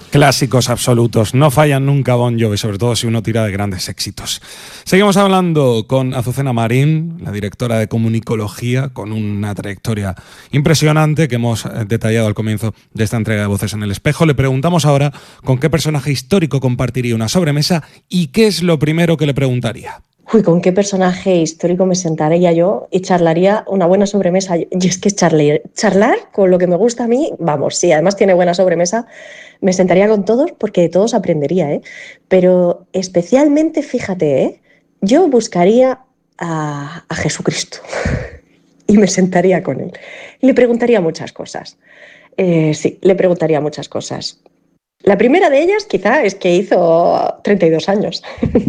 Clásicos absolutos, no fallan nunca Bon Jovi, sobre todo si uno tira de grandes éxitos. Seguimos hablando con Azucena Marín, la directora de Comunicología, con una trayectoria impresionante que hemos detallado al comienzo de esta entrega de Voces en el Espejo. Le preguntamos ahora con qué personaje histórico compartiría una sobremesa y qué es lo primero que le preguntaría. Uy, ¿con qué personaje histórico me sentaría yo y charlaría una buena sobremesa? Y es que charlar con lo que me gusta a mí, vamos, sí, además tiene buena sobremesa, me sentaría con todos porque de todos aprendería, ¿eh? Pero especialmente, fíjate, ¿eh? Yo buscaría a Jesucristo y me sentaría con él. Y le preguntaría muchas cosas. Sí, le preguntaría muchas cosas. La primera de ellas quizá es que hizo 32 años.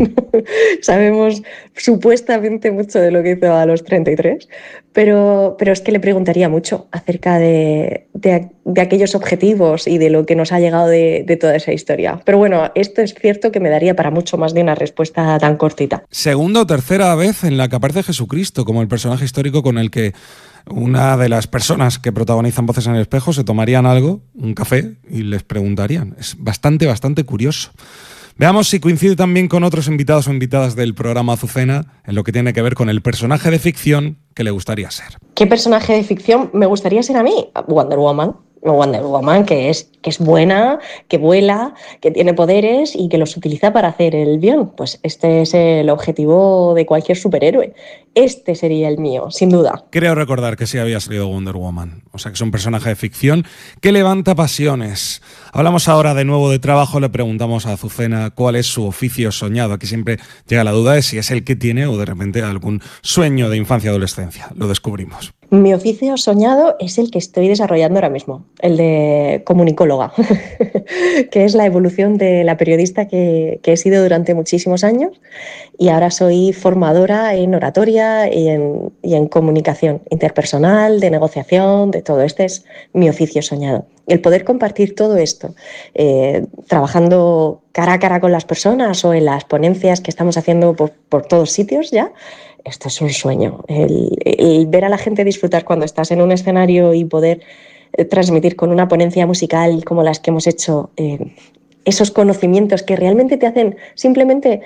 Sabemos supuestamente mucho de lo que hizo a los 33, pero es que le preguntaría mucho acerca de aquellos objetivos y de lo que nos ha llegado de toda esa historia. Pero bueno, esto es cierto que me daría para mucho más de una respuesta tan cortita. Segunda o tercera vez en la que aparece Jesucristo como el personaje histórico con el que una de las personas que protagonizan Voces en el Espejo se tomarían algo, un café, y les preguntarían. Es bastante curioso. Veamos si coincide también con otros invitados o invitadas del programa Azucena en lo que tiene que ver con el personaje de ficción que le gustaría ser. ¿Qué personaje de ficción me gustaría ser a mí? Wonder Woman. Wonder Woman, que es buena, que vuela, que tiene poderes y que los utiliza para hacer el bien. Pues este es el objetivo de cualquier superhéroe. Este sería el mío, sin duda. Creo recordar que sí había salido Wonder Woman. O sea, que es un personaje de ficción que levanta pasiones. Hablamos ahora de nuevo de trabajo. Le preguntamos a Azucena cuál es su oficio soñado. Aquí siempre llega la duda de si es el que tiene o de repente algún sueño de infancia o adolescencia. Lo descubrimos. Mi oficio soñado es el que estoy desarrollando ahora mismo, el de comunicóloga, que es la evolución de la periodista que he sido durante muchísimos años y ahora soy formadora en oratoria y en comunicación interpersonal, de negociación, de todo. Este es mi oficio soñado. El poder compartir todo esto, trabajando cara a cara con las personas o en las ponencias que estamos haciendo por todos sitios ya. Esto es un sueño, el ver a la gente disfrutar cuando estás en un escenario y poder transmitir con una ponencia musical como las que hemos hecho, esos conocimientos que realmente te hacen simplemente